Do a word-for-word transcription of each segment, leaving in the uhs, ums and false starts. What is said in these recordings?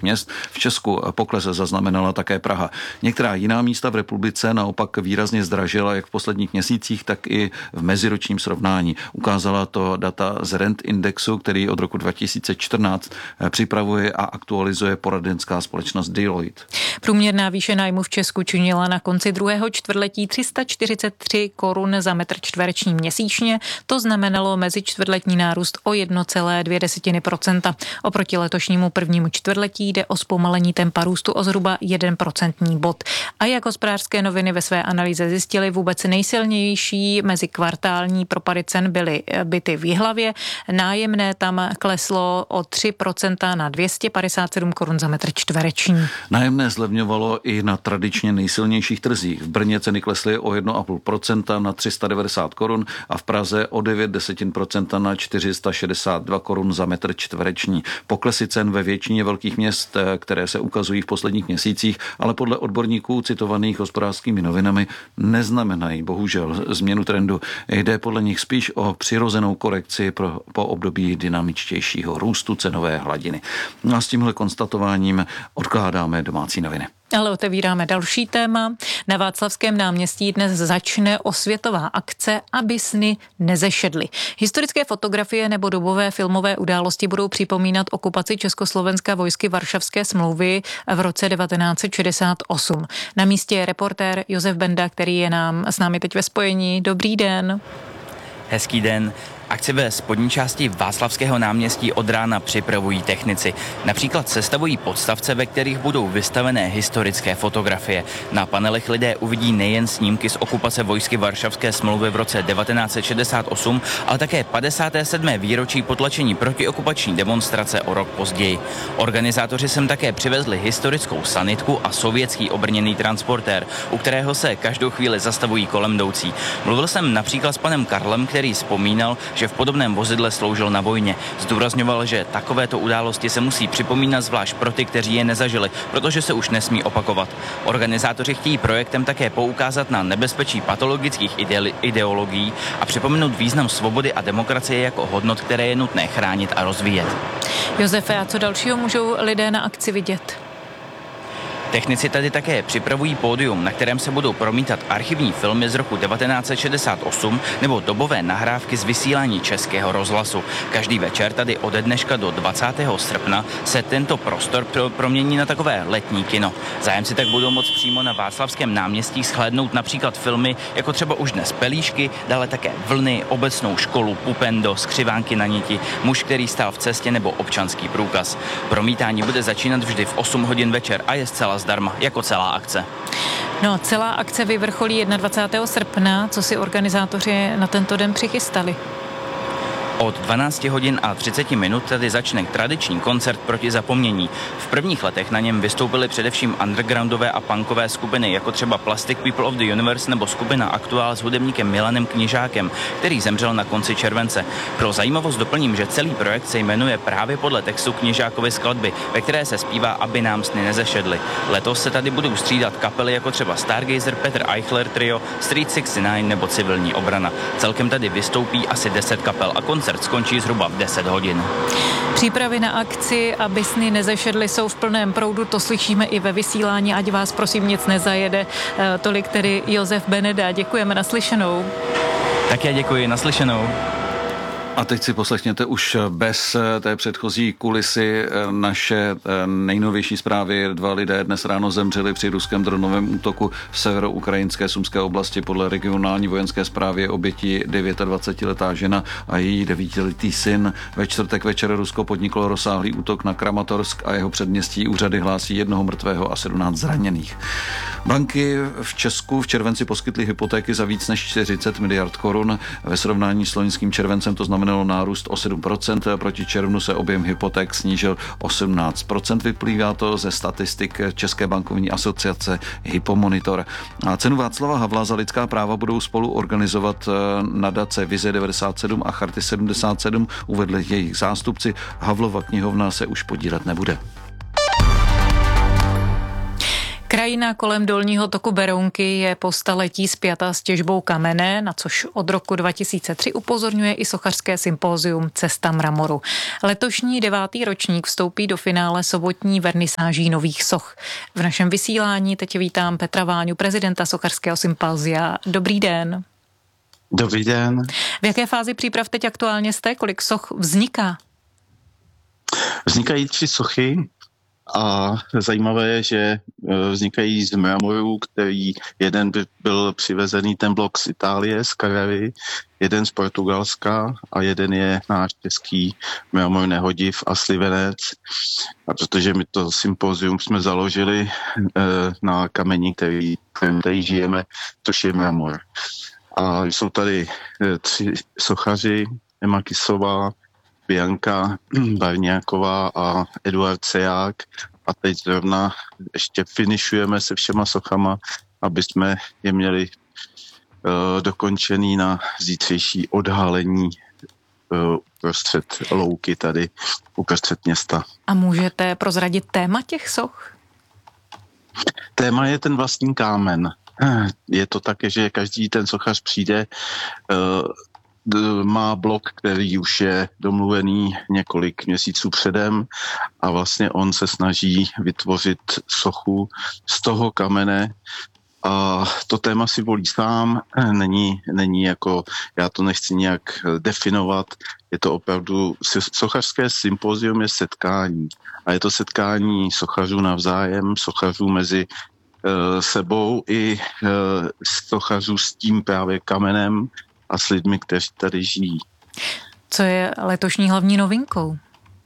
měst. V Česku pokles zaznamenala také Praha. Některá jiná místa v republice naopak výrazně zdražila jak v posledních měsících, tak i v meziročním srovnání. Ukázala to data z Rent Indexu, který od roku dva tisíce čtrnáct připravuje a aktualizuje poradenská společnost Deloitte. Průměrná výše nájmu v Česku činila na konci druhého čtvrtletí tři sta čtyřicet tři korun za metr čtvereční měsíčně. To znamenalo mezičtvrtletní nárůst o jedna celá dvě procenta. Oproti letošnímu prvnímu čtvrtletí jde o zpomalení tempa růstu o zhruba jeden procentní bod. A jak Hospodářské noviny ve své analýze zjistili, vůbec nejsilnější mezi kvartální propady cen byly byty v Jihlavě. Nájemné tam kleslo o tři procenta na dvě stě padesát sedm korun za metr čtvereční. Nájemné zlevňovalo i na tradičně nejsilnějších trzích. V Brně ceny klesly o jedna celá pět procenta na tři sta devadesát korun a v Praze o devět desetin procenta na čtyři sta šedesát dva korun za metr čtvereční. Poklesy cen ve většině velkých měst, které se ukazují v posledních měsících, ale podle odborníků citovaných Hospodářskými novinami neznamenají bohužel změnu trendu. Jde podle nich spíš o přirozenou korekci pro, po období dynamičtějšího růstu cenové hladiny. No a s tímhle konstatováním odkládáme domácí noviny. Ale otevíráme další téma. Na Václavském náměstí dnes začne osvětová akce, aby sny nezešedly. Historické fotografie nebo dobové filmové události budou připomínat okupaci Československa vojsky Varšavské smlouvy v roce devatenáct set šedesát osm. Na místě je reportér Josef Benda, který je nám s námi teď ve spojení. Dobrý den. Hezký den. Akci ve spodní části Václavského náměstí od rána připravují technici. Například sestavují podstavce, ve kterých budou vystavené historické fotografie. Na panelech lidé uvidí nejen snímky z okupace vojsky Varšavské smlouvy v roce devatenáct set šedesát osm, ale také padesáté sedmé výročí potlačení protiokupační demonstrace o rok později. Organizátoři sem také přivezli historickou sanitku a sovětský obrněný transportér, u kterého se každou chvíli zastavují kolem jdoucí. Mluvil jsem například s panem Karlem, který vzpomínal, že v podobném vozidle sloužil na vojně. Zdůrazňoval, že takovéto události se musí připomínat zvlášť pro ty, kteří je nezažili, protože se už nesmí opakovat. Organizátoři chtějí projektem také poukázat na nebezpečí patologických ide- ideologií a připomenout význam svobody a demokracie jako hodnot, které je nutné chránit a rozvíjet. Josefe, a co dalšího můžou lidé na akci vidět? Technici tady také připravují pódium, na kterém se budou promítat archivní filmy z roku devatenáct set šedesát osm nebo dobové nahrávky z vysílání Českého rozhlasu. Každý večer tady ode dneška do dvacátého srpna se tento prostor pro, promění na takové letní kino. Zájemci tak budou moct přímo na Václavském náměstí shlédnout například filmy jako třeba už dnes Pelíšky, dále také Vlny, Obecnou školu, Pupendo, Skřivánky na niti, Muž, který stál v cestě nebo Občanský průkaz. Promítání bude začínat vždy v osm hodin večer a je zcela zdarma, jako celá akce. No, celá akce vyvrcholí dvacátého prvního srpna. Co si organizátoři na tento den přichystali? Od dvanácti hodin a třiceti minut tady začne tradiční koncert proti zapomnění. V prvních letech na něm vystoupily především undergroundové a punkové skupiny, jako třeba Plastic People of the Universe nebo skupina Aktuál s hudebníkem Milanem Knižákem, který zemřel na konci července. Pro zajímavost doplním, že celý projekt se jmenuje právě podle textu Knižákovy skladby, ve které se zpívá Aby nám sny nezešedly. Letos se tady budou střídat kapely jako třeba Stargazer, Petr Eichler Trio, Street šedesát devět nebo Civilní obrana. Celkem tady vystoupí asi deset kapel a koncert skončí zhruba v deset hodin. Přípravy na akci, aby sny nezešedly, jsou v plném proudu, to slyšíme i ve vysílání, ať vás prosím nic nezajede. Tolik tedy Josef Beneda, děkujeme, naslyšenou. Také děkuji, naslyšenou. A teď si poslechněte už bez té předchozí kulisy naše nejnovější zprávy. Dva lidé dnes ráno zemřeli při ruském dronovém útoku v severoukrajinské Sumské oblasti. Podle regionální vojenské zprávy obětí dvacetidevítiletá žena a její devítiletý syn. Ve čtvrtek večer Rusko podniklo rozsáhlý útok na Kramatorsk a jeho předměstí. Úřady hlásí jednoho mrtvého a sedmnáct zraněných. Banky v Česku v červenci poskytly hypotéky za víc než čtyřicet miliard korun. Ve srovnání s loňským červencem to znamenalo nárůst o sedm procent. Proti červnu se objem hypoték snížil osmnáct procent. Vyplývá to ze statistik České bankovní asociace Hypomonitor. A cenu Václava Havla za lidská práva budou spolu organizovat nadace Vize devadesát sedm a Charty sedmdesát sedm, uvedli jejich zástupci. Havlova knihovna se už podílet nebude. Kraj Krajina kolem dolního toku Berounky je po staletí spjata s těžbou kamene, na což od roku dva tisíce tři upozorňuje i sochařské sympózium Cesta mramoru. Letošní devátý ročník vstoupí do finále sobotní vernisáží nových soch. V našem vysílání teď vítám Petra Váňu, prezidenta sochařského sympózia. Dobrý den. Dobrý den. V jaké fázi příprav teď aktuálně jste? Kolik soch vzniká? Vznikají tři sochy a zajímavé je, že vznikají z mramoru, který jeden by byl přivezený ten blok z Itálie, z Carrary, jeden z Portugalska a jeden je náš český mramor Nehodiv a Slivenec. A protože my to sympózium jsme založili na kameni, který, který žijeme, což je mramor. A jsou tady tři sochaři, Emma Kisová, Bianka Barňáková a Eduard Ceják. A teď zrovna ještě finišujeme se všema sochama, aby jsme je měli uh, dokončený na zítřejší odhalení uh, uprostřed louky tady uprostřed města. A můžete prozradit téma těch soch? Téma je ten vlastní kámen. Je to tak, že každý ten sochař přijde, má blok, který už je domluvený několik měsíců předem a vlastně on se snaží vytvořit sochu z toho kamene a to téma si volí sám, není, není jako, já to nechci nějak definovat, je to opravdu, sochařské sympózium je setkání a je to setkání sochařů navzájem, sochařů mezi sebou i sochařů s tím právě kamenem a s lidmi, kteří tady žijí. Co je letošní hlavní novinkou?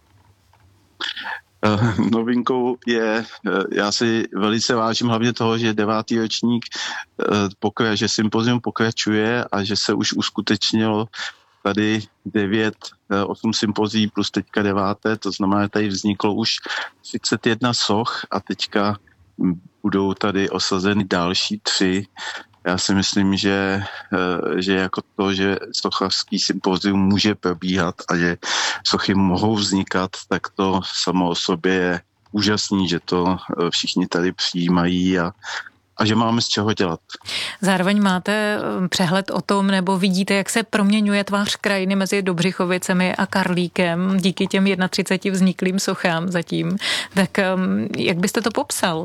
Novinkou je, já si velice vážím hlavně toho, že devátý ročník, pokra, že sympozium pokračuje a že se už uskutečnilo tady devět, osm sympozí plus teďka deváté, to znamená, že tady vzniklo už třicet jedna soch a teďka budou tady osazeny další tři. Já si myslím, že, že jako to, že sochařský sympózium může probíhat a že sochy mohou vznikat, tak to samo o sobě je úžasný, že to všichni tady přijímají a, a že máme z čeho dělat. Zároveň máte přehled o tom, nebo vidíte, jak se proměňuje tvář krajiny mezi Dobřichovicemi a Karlíkem díky těm třiceti jedna vzniklým sochám zatím. Tak jak byste to popsal?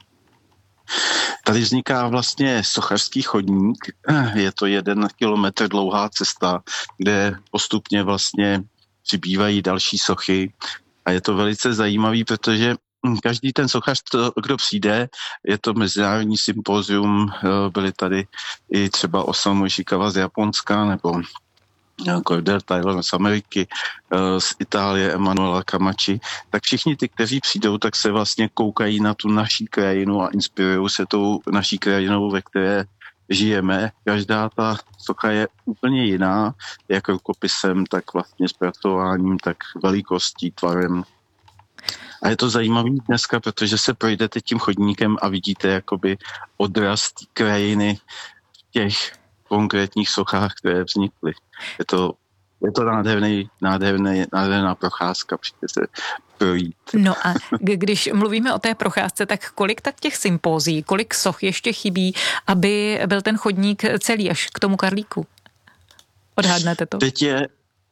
Tady vzniká vlastně sochařský chodník, je to jeden kilometr dlouhá cesta, kde postupně vlastně přibývají další sochy a je to velice zajímavý, protože každý ten sochař, kdo přijde, je to mezinárodní sympózium, byly tady i třeba Osamu Ishikawa z Japonska nebo Cordell Taylor z Ameriky, z Itálie Emanuela Camachi, tak všichni ty, kteří přijdou, tak se vlastně koukají na tu naší krajinu a inspirují se tou naší krajinou, ve které žijeme. Každá ta socha je úplně jiná, jak rukopisem, tak vlastně zpracováním, tak velikostí, tvarem. A je to zajímavý dneska, protože se projdete tím chodníkem a vidíte jakoby odraz té krajiny v těch konkrétních sochách, které vznikly. Je to, je to nádherný, nádherný, nádherná procházka, přijde se projít. No a když mluvíme o té procházce, tak kolik tak těch sympózií, kolik soch ještě chybí, aby byl ten chodník celý až k tomu Karlíku? Odhadnete to? Teď je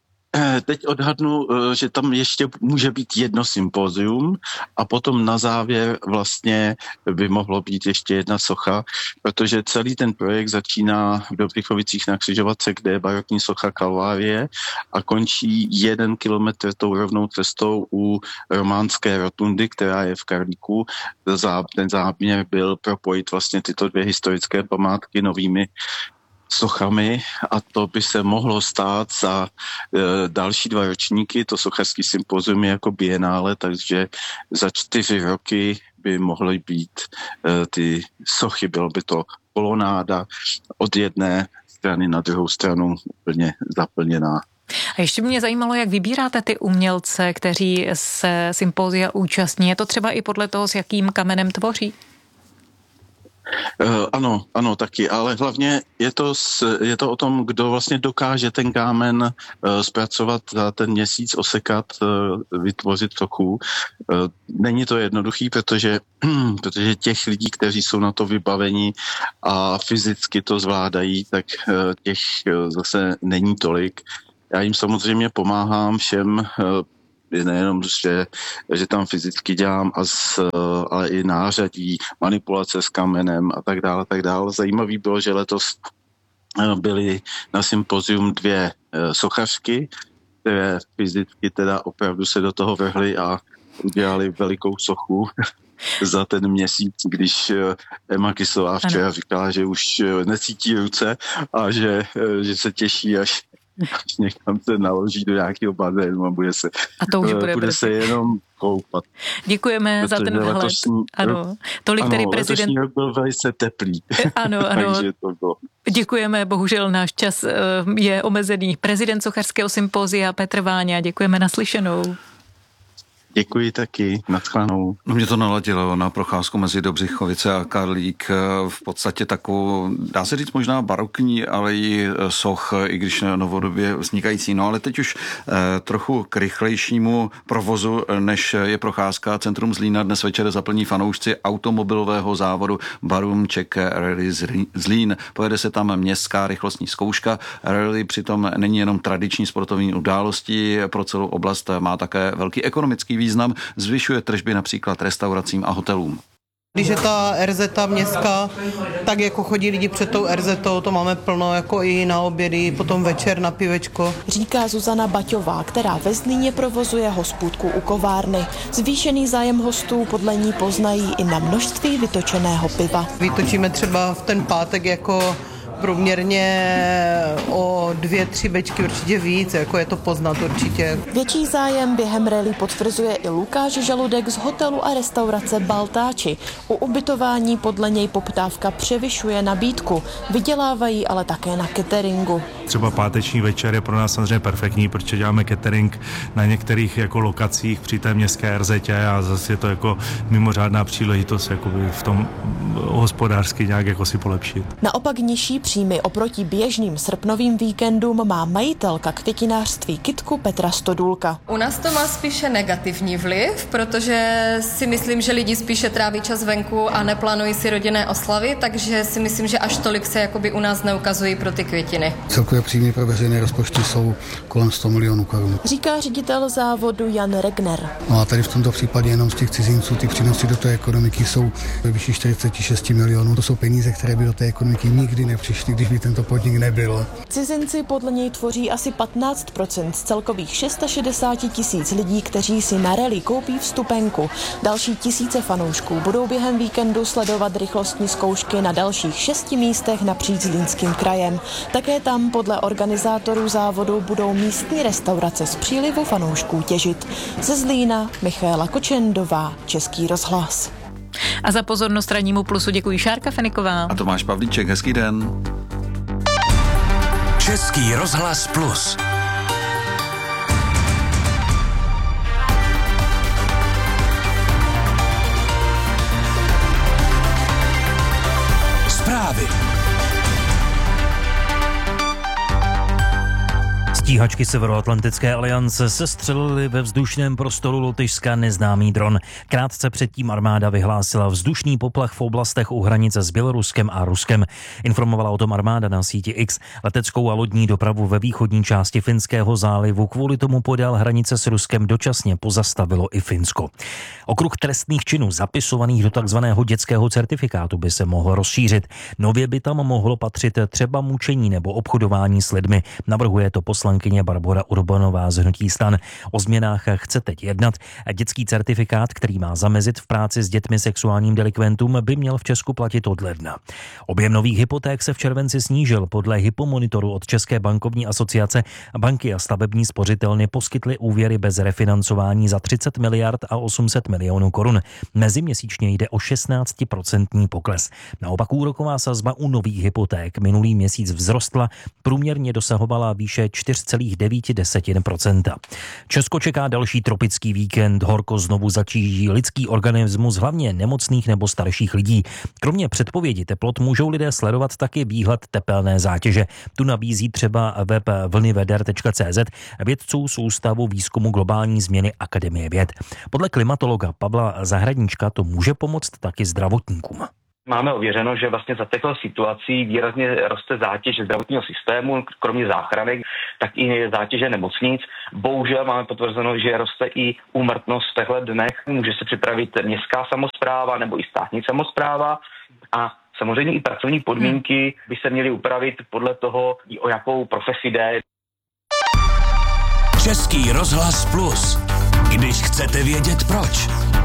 Teď odhadnu, že tam ještě může být jedno sympózium a potom na závěr vlastně by mohlo být ještě jedna socha, protože celý ten projekt začíná v Dobřichovicích na křižovatce, kde je barokní socha Kalvárie a končí jeden kilometr tou rovnou cestou u románské rotundy, která je v Karlíku. Ten záměr byl propojit vlastně tyto dvě historické památky novými sochami a to by se mohlo stát za e, další dva ročníky, to sochařský sympózium je jako bienále, takže za čtyři roky by mohly být e, ty sochy, bylo by to kolonáda od jedné strany na druhou stranu úplně zaplněná. A ještě mě zajímalo, jak vybíráte ty umělce, kteří se sympózia účastní. Je to třeba i podle toho, s jakým kamenem tvoří? Uh, ano, ano, taky, ale hlavně je to, s, je to o tom, kdo vlastně dokáže ten kámen uh, zpracovat za ten měsíc, osekat, uh, vytvořit sochu. Uh, není to jednoduchý, protože, protože těch lidí, kteří jsou na to vybaveni a fyzicky to zvládají, tak uh, těch uh, zase není tolik. Já jim samozřejmě pomáhám všem, uh, nejenom, že, že tam fyzicky dělám, a z, ale i nářadí, manipulace s kamenem a tak dále, tak dále. Zajímavý bylo, že letos byly na sympozium dvě sochařky, které fyzicky teda opravdu se do toho vrhly a udělali velikou sochu za ten měsíc, když Emma Kyslová včera ano. říkala, že už necítí ruce a že, že se těší, až někam se naloží do nějakého bazénu a bude se, a to už bude, bude se jenom koupat. Děkujeme za ten vhled. Letošní, ano, tolik ano, tedy prezident... letošní rok byl velice teplý. Ano, ano. Takže to bylo. Děkujeme, bohužel náš čas je omezený. Prezident sochařského sympózia Petr Váňa, děkujeme, naslyšenou. Děkuji taky, naschledanou. No, mě to naladilo na procházku mezi Dobřichovice a Karlík, v podstatě takovou, dá se říct možná barokní, ale i soch, i když novodobě vznikající. No ale teď už eh, trochu k rychlejšímu provozu, než je procházka. Centrum Zlína dnes večer zaplní fanoušci automobilového závodu Barum Czech Rally Zlín. Pojede se tam městská rychlostní zkouška. Rally přitom není jenom tradiční sportovní událostí, pro celou oblast má také velký ekonomický význam, zvyšuje tržby například restauracím a hotelům. Když je ta er zet městská, tak jako chodí lidi před tou er zetou, to máme plno jako i na obědy, potom večer na pivečko. Říká Zuzana Baťová, která ve Zlíně provozuje hospůdku u kovárny. Zvýšený zájem hostů podle ní poznají i na množství vytočeného piva. Vytočíme třeba v ten pátek jako průměrně o dvě, tři bečky určitě víc, jako je to poznat určitě. Větší zájem během rally potvrzuje i Lukáš Žaludek z hotelu a restaurace Baltáči. U ubytování podle něj poptávka převyšuje nabídku. Vydělávají ale také na cateringu. Třeba páteční večer je pro nás samozřejmě perfektní, protože děláme catering na některých jako lokacích při té městské er zetě a zase je to jako mimořádná příležitost jakoby v tom hospodářsky nějak jako si polepšit. Naopak nižší příjmy oproti běžným srpnovým víkendům má majitelka květinářství Kytku Petra Stodůlka. U nás to má spíše negativní vliv, protože si myslím, že lidi spíše tráví čas venku a neplánují si rodinné oslavy, takže si myslím, že až tolik se jakoby u nás neukazují pro ty květiny. Celkové příjmy pro veřejné rozpočty jsou kolem sto milionů korun. Říká ředitel závodu Jan Regner. No a tady v tomto případě jenom z těch cizinců ty přínosy do té ekonomiky jsou ve výši čtyřicet šest milionů. To jsou peníze, které by do té ekonomiky nikdy nepřišly, když by tento podnik nebyl. Cizinci podle něj tvoří asi patnáct procent z celkových šedesát šest tisíc lidí, kteří si na rally koupí vstupenku. Další tisíce fanoušků budou během víkendu sledovat rychlostní zkoušky na dalších šesti místech napříč Zlínským krajem. Také tam podle organizátorů závodu budou místní restaurace z přílivu fanoušků těžit. Ze Zlína Michaela Kočendová, Český rozhlas. A za pozornost Rannímu plusu děkuji Šárka Feniková. A Tomáš Pavlíček, hezký den. Český rozhlas plus. Zprávy. Stíhačky Severoatlantické aliance sestřelily ve vzdušném prostoru Lotyšska neznámý dron. Krátce předtím armáda vyhlásila vzdušný poplach v oblastech u hranice s Běloruskem a Ruskem. Informovala o tom armáda na síti X. Leteckou a lodní dopravu ve východní části Finského zálivu kvůli tomu podél hranice s Ruskem dočasně pozastavilo i Finsko. Okruh trestných činů zapisovaných do takzvaného dětského certifikátu by se mohl rozšířit. Nově by tam mohlo patřit třeba mučení nebo obchodování s lidmi. Navrhuje to poslankyně Barbora Urbanová z hnutí STAN. O změnách chce teď jednat. Dětský certifikát, který má zamezit v práci s dětmi sexuálním delikventům, by měl v Česku platit od ledna. Objem nových hypoték se v červenci snížil. Podle hypomonitoru od České bankovní asociace banky a stavební spořitelny poskytly úvěry bez refinancování za třicet miliard a osm set milionů korun. Meziměsíčně jde o šestnáct procent pokles. Naopak úroková sazba u nových hypoték minulý měsíc vzrostla, průměrně dosahovala výše čtyři celá devět procenta. Česko čeká další tropický víkend. Horko znovu zatíží lidský organismus, hlavně nemocných nebo starších lidí. Kromě předpovědi teplot můžou lidé sledovat taky výhled tepelné zátěže. Tu nabízí třeba web vlnyveder tečka cé zet vědců z Ústavu výzkumu globální změny Akademie věd. Podle klimatologa Pavla Zahradníčka to může pomoct taky zdravotníkům. Máme ověřeno, že vlastně za těchto situací výrazně roste zátěž zdravotního systému, kromě záchranek, tak i zátěže nemocnic. Bohužel máme potvrzeno, že roste i úmrtnost v těchto dnech. Může se připravit městská samospráva nebo i státní samospráva a samozřejmě i pracovní podmínky by se měly upravit podle toho, o jakou profesi jde. Český rozhlas Plus. Když chcete vědět proč.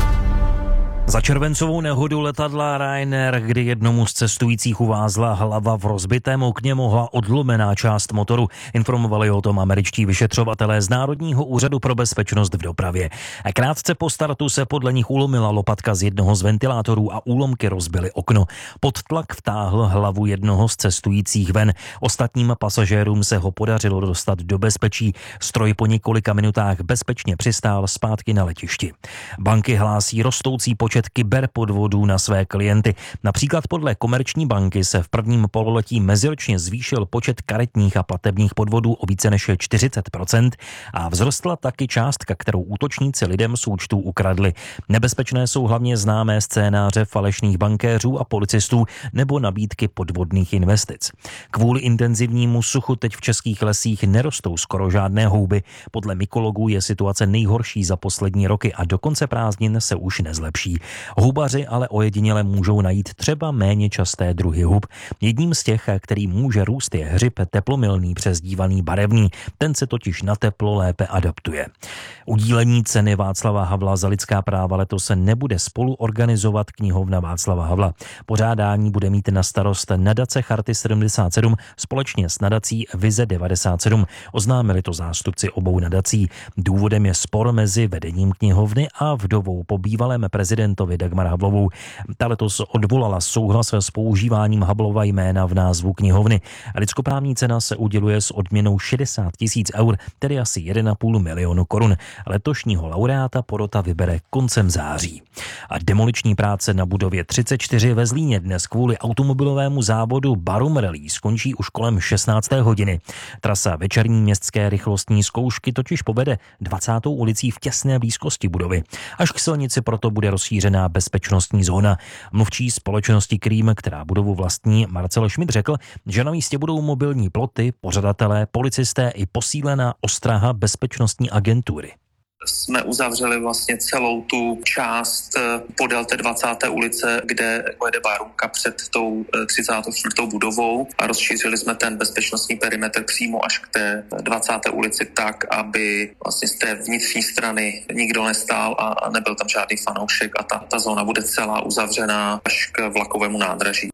Za červencovou nehodu letadla Ryanair, kdy jednomu z cestujících uvázla hlava v rozbitém okně, mohla odlomená část motoru. Informovali o tom američtí vyšetřovatelé z Národního úřadu pro bezpečnost v dopravě. A krátce po startu se podle nich ulomila lopatka z jednoho z ventilátorů a úlomky rozbily okno. Pod tlak vtáhl hlavu jednoho z cestujících ven. Ostatním pasažérům se ho podařilo dostat do bezpečí. Stroj po několika minutách bezpečně přistál zpátky na letišti. Banky hlásí rostoucí počet kyberpodvodů na své klienty. Například podle Komerční banky se v prvním pololetí meziročně zvýšil počet karetních a platebních podvodů o více než čtyřicet procent a vzrostla taky částka, kterou útočníci lidem z účtů ukradli. Nebezpečné jsou hlavně známé scénáře falešných bankéřů a policistů nebo nabídky podvodných investic. Kvůli intenzivnímu suchu teď v českých lesích nerostou skoro žádné houby. Podle mykologů je situace nejhorší za poslední roky a do konce prázdnin se už nezlepší. Houbaři ale ojediněle můžou najít třeba méně časté druhy hub. Jedním z těch, který může růst, je hřib teplomilný, přezdívaný barevný. Ten se totiž na teplo lépe adaptuje. Udílení ceny Václava Havla za lidská práva letos se nebude spolu organizovat knihovna Václava Havla. Pořádání bude mít na starost nadace Charty sedmdesát sedm společně s nadací Vize devadesát sedm. Oznámili to zástupci obou nadací. Důvodem je spor mezi vedením knihovny a vdovou po bývalém prezidentovi Dagmar Havlovou. Ta letos odvolala souhlas s používáním Havlova jména v názvu knihovny. Lidskoprávní cena se uděluje s odměnou šedesát tisíc eur, tedy asi jeden a půl milionu korun. Letošního laureáta porota vybere koncem září. A demoliční práce na budově třicet čtyři ve Zlíně dnes kvůli automobilovému závodu Barum Rally skončí už kolem šestnácté hodiny. Trasa večerní městské rychlostní zkoušky totiž povede dvacátou ulicí v těsné blízkosti budovy. Až k silnici proto bude rozšířená bezpečnostní zóna. Mluvčí společnosti Krým, která budovu vlastní, Marcel Schmidt řekl, že na místě budou mobilní ploty, pořadatelé, policisté i posílená ostraha bezpečnostní agentury. Jsme uzavřeli vlastně celou tu část podél té dvacáté ulice, kde jede Barumka před tou třicátou čtvrtou budovou a rozšířili jsme ten bezpečnostní perimetr přímo až k té dvacáté ulici tak, aby vlastně z té vnitřní strany nikdo nestál a nebyl tam žádný fanoušek a ta, ta zóna bude celá uzavřená až k vlakovému nádraží.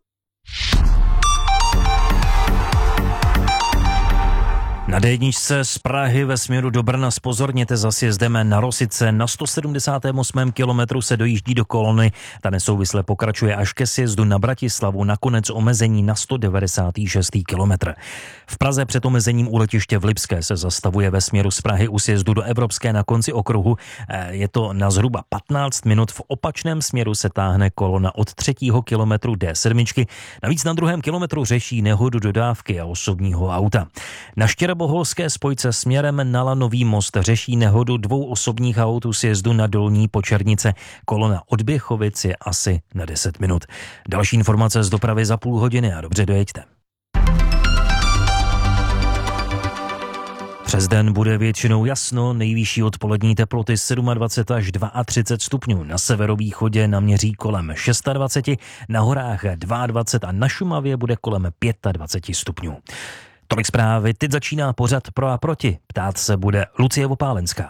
Na dé jedničce z Prahy ve směru do Brna zpozorněte za sjezdem na Rosice. Na sto sedmdesátém osmém kilometru se dojíždí do kolony. Ta nesouvisle pokračuje až ke sjezdu na Bratislavu. Nakonec omezení na sto devadesátý šestý kilometr. V Praze před omezením u letiště v Lipské se zastavuje ve směru z Prahy u sjezdu do Evropské na konci okruhu. Je to na zhruba patnáct minut. V opačném směru se táhne kolona od třetího kilometru dé sedm. Navíc na druhém kilometru řeší nehodu dodávky a osobního auta. Na Štěrboholské spojce směrem na Lanový most řeší nehodu dvou osobních aut u sjezdu na Dolní Počernice. Kolona od Běchovic je asi na deset minut. Další informace z dopravy za půl hodiny a dobře dojeďte. Přes den bude většinou jasno, nejvyšší odpolední teploty dvacet sedm až třicet dva stupňů, na severovýchodě naměří kolem dvacet šest, na horách dvacet dva a na Šumavě bude kolem dvacet pět stupňů. Tolik zprávy, teď začíná pořad Pro a proti. Ptát se bude Lucie Opálenská.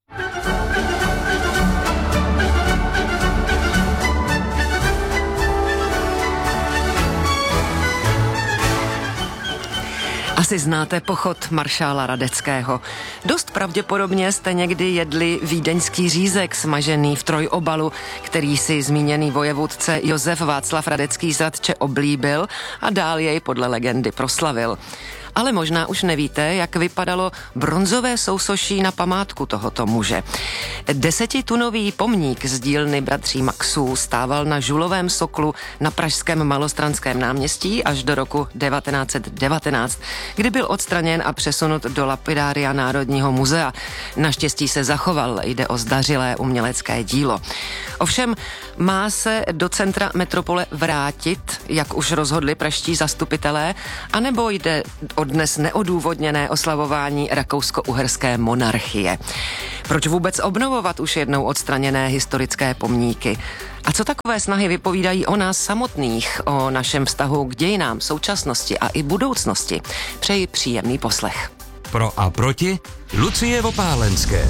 Asi znáte pochod maršála Radeckého. Dost pravděpodobně jste někdy jedli vídeňský řízek smažený v trojobalu, který si zmíněný vojevůdce Josef Václav Radecký zradče oblíbil a dál jej podle legendy proslavil. ale možná už nevíte, jak vypadalo bronzové sousoší na památku tohoto muže. Desetitunový pomník z dílny bratří Maxů stával na žulovém soklu na pražském Malostranském náměstí až do roku devatenáct set devatenáct, kdy byl odstraněn a přesunut do lapidária Národního muzea. Naštěstí se zachoval, jde o zdařilé umělecké dílo. Ovšem má se do centra metropole vrátit, jak už rozhodli pražští zastupitelé, anebo jde o dnes neodůvodněné oslavování rakousko-uherské monarchie. Proč vůbec obnovovat už jednou odstraněné historické pomníky? A co takové snahy vypovídají o nás samotných, o našem vztahu k dějinám, současnosti a i budoucnosti? Přeji příjemný poslech. Pro a proti Lucie Vopálenské.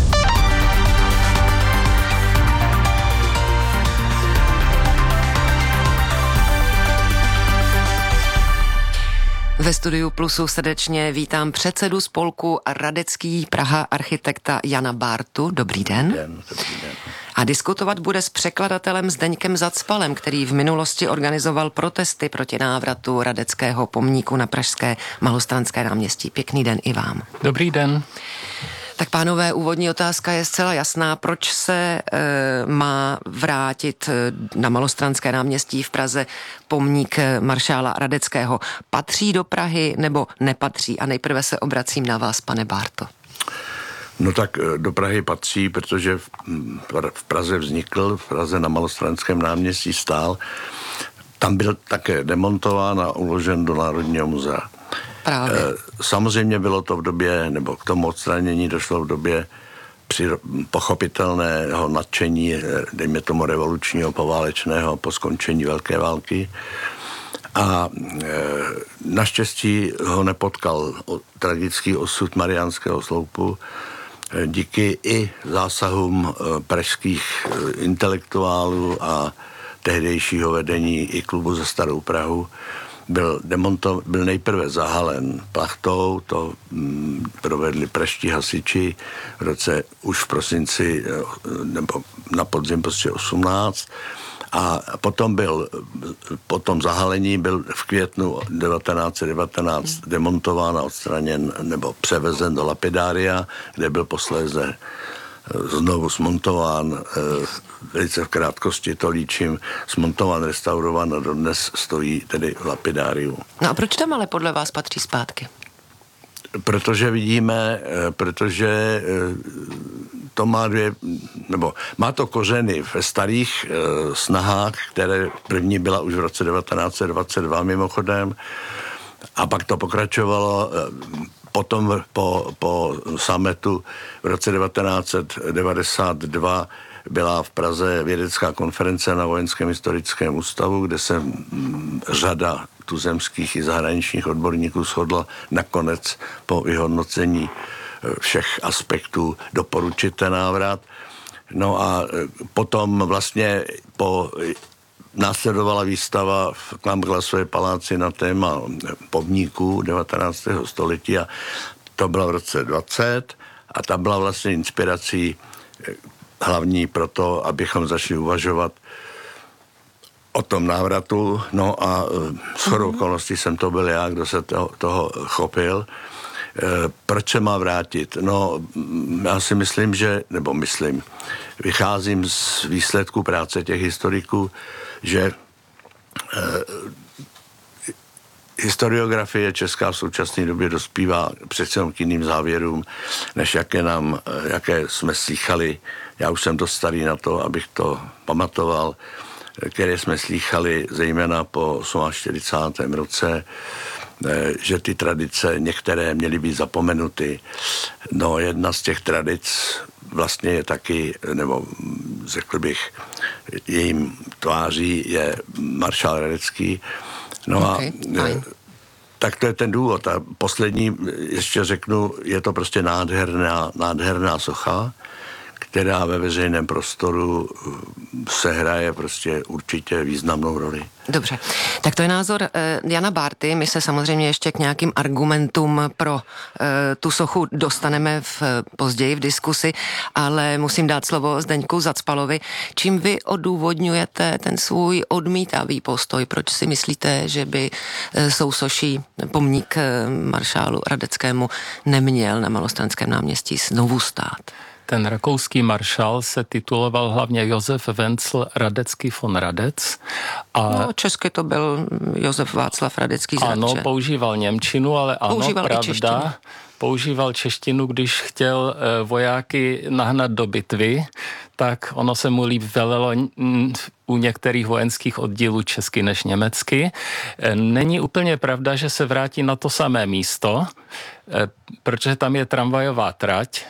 Ve studiu Plusu srdečně vítám předsedu spolku Radecký Praha architekta Jana Bártu. Dobrý den. Den, dobrý den. A diskutovat bude s překladatelem Zdeňkem Zacpalem, který v minulosti organizoval protesty proti návratu Radeckého pomníku na pražské Malostranské náměstí. Pěkný den i vám. Dobrý den. Tak pánové, úvodní otázka je zcela jasná. Proč se e, má vrátit na Malostranské náměstí v Praze pomník maršála Radeckého? Patří do Prahy nebo nepatří? A nejprve se obracím na vás, pane Bárto. No tak do Prahy patří, protože v Praze vznikl, v Praze na Malostranském náměstí stál. Tam byl také demontován a uložen do Národního muzea. Právě. Samozřejmě bylo to v době, nebo k tomu odstranění došlo v době při pochopitelného nadšení, dejme tomu revolučního, poválečného, po skončení Velké války. A e, naštěstí ho nepotkal tragický osud Mariánského sloupu e, díky i zásahům e, pražských e, intelektuálů a tehdejšího vedení i klubu za Starou Prahu. Byl, demonto, byl nejprve zahalen plachtou, to mm, provedli pražští hasiči v roce už v prosinci nebo na podzim prostě osmnáct a potom byl, po tom zahalení byl v květnu devatenáct set devatenáct demontován a odstraněn nebo převezen do lapidária, kde byl posléze znovu smontován, velice v krátkosti to líčím, smontován, restaurován a dodnes stojí tedy v lapidáriu. No a proč tam ale podle vás patří zpátky? Protože vidíme, protože to má dvě, nebo má to kořeny ve starých snahách, které první byla už v roce devatenáct set dvacet dva mimochodem a pak to pokračovalo potom po, po summitu v roce devatenáct set devadesát dva byla v Praze vědecká konference na Vojenském historickém ústavu, kde se řada tuzemských i zahraničních odborníků shodla nakonec po vyhodnocení všech aspektů doporučit ten návrat. No a potom vlastně po následovala výstava v Klamglasové paláci na téma pomníků devatenáctého století a to bylo v roce dvacet a ta byla vlastně inspirací hlavní pro to, abychom začali uvažovat o tom návratu. No a shodou okolností jsem to byl já, kdo se toho, toho chopil. Proč se má vrátit? No, já si myslím, že, nebo myslím, vycházím z výsledků práce těch historiků, že eh, historiografie česká v současné době dospívá přece k jiným závěrům, než jaké nám, jaké jsme slýchali. Já už jsem dost starý na to, abych to pamatoval, které jsme slýchali zejména po čtyřicátém osmém roce, že ty tradice některé měly být zapomenuty. No, jedna z těch tradic vlastně je taky, nebo řekl bych, jejím tváří je maršál Radecký. No okay, a tak to je ten důvod. A poslední, ještě řeknu, je to prostě nádherná, nádherná socha, která ve veřejném prostoru sehraje prostě určitě významnou roli. Dobře, tak to je názor eh, Jana Bárty. My se samozřejmě ještě k nějakým argumentům pro eh, tu sochu dostaneme v, později v diskusi, ale musím dát slovo Zdeňku Zacpalovi. Čím vy odůvodňujete ten svůj odmítavý postoj? Proč si myslíte, že by eh, sousoší pomník eh, maršálu Radeckému neměl na Malostranském náměstí znovu stát? Ten rakouský maršál se tituloval hlavně Josef Wenzel Radecký von Radec. A no, česky to byl Josef Václav Radecký z Ano, Radče. používal němčinu, ale ano, používal pravda. Používal češtinu, když chtěl vojáky nahnat do bitvy, tak ono se mu líp velelo u některých vojenských oddílů česky než německy. Není úplně pravda, že se vrátí na to samé místo, protože tam je tramvajová trať.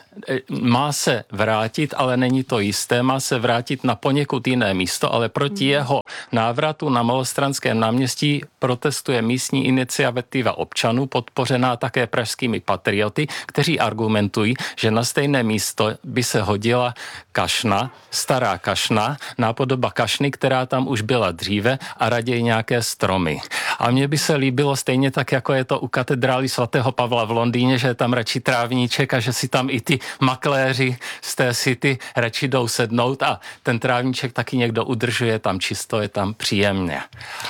Má se vrátit, ale není to jisté. Má se vrátit na poněkud jiné místo, ale proti jeho návratu na Malostranském náměstí protestuje místní iniciativa občanů, podpořená také pražskými patrioty, kteří argumentují, že na stejné místo by se hodila kašna, stará kašna, nápodoba kašny, která tam už byla dříve, a raději nějaké stromy. A mně by se líbilo stejně tak, jako je to u katedrály svatého Pavla v Londýně, že je tam radši trávníček a že si tam i ty makléři z té city radši jdou sednout a ten trávníček taky někdo udržuje, tam čisto, je tam příjemně.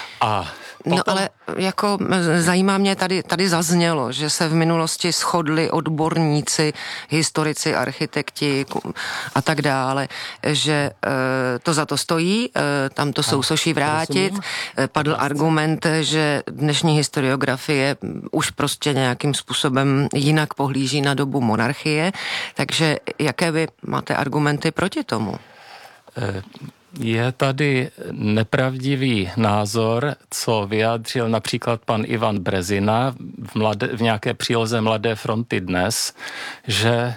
A potom... No ale jako zajímá mě, tady, tady zaznělo, že se v minulosti shodli odborníci, historici, architekti a tak dále, že e, to za to stojí, e, tam to sousoší vrátit. E, padl argument, že dnešní historiografie už prostě nějakým způsobem jinak pohlíží na dobu monarchie, takže jaké vy máte argumenty proti tomu? E... Je tady nepravdivý názor, co vyjádřil například pan Ivan Brezina v, mladé, v nějaké příloze Mladé fronty dnes, že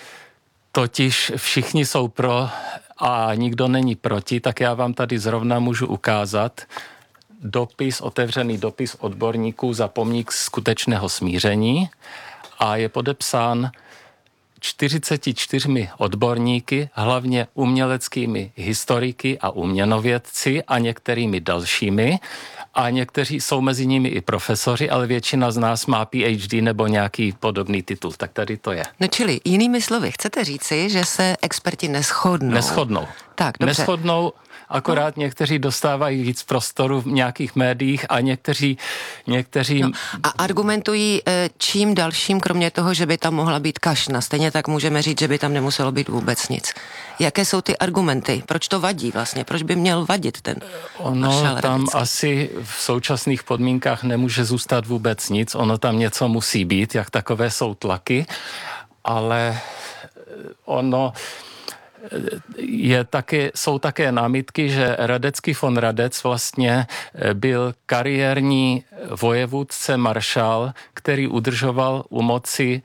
totiž všichni jsou pro a nikdo není proti, tak já vám tady zrovna můžu ukázat dopis, otevřený dopis odborníků za pomník skutečného smíření a je podepsán čtyřiceti čtyřmi odborníky, hlavně uměleckými historiky a uměnovědci a některými dalšími. A někteří jsou mezi nimi i profesoři, ale většina z nás má P H D nebo nějaký podobný titul. Tak tady to je. No čili jinými slovy, chcete říci, že se experti neshodnou? Neshodnou. Tak, dobře. Neshodnou, akorát no. někteří dostávají víc prostoru v nějakých médiích a někteří... někteří... No, a argumentují čím dalším, kromě toho, že by tam mohla být kašna. Stejně tak můžeme říct, že by tam nemuselo být vůbec nic. Jaké jsou ty argumenty? Proč to vadí vlastně? Proč by měl vadit ten Ono tam Radecký? Asi v současných podmínkách nemůže zůstat vůbec nic. Ono tam něco musí být, jak takové jsou tlaky, ale ono... Je taky, jsou také námitky, že Radecký von Radec vlastně byl kariérní vojevůdce maršál, který udržoval u moci